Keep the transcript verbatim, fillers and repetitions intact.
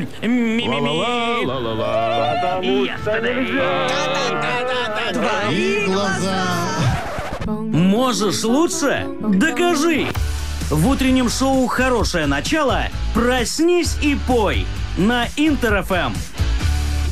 Ми-ми-ми. Твои глаза. Можешь лучше? Докажи! В утреннем шоу «Хорошее начало» проснись и пой на Интер эф эм.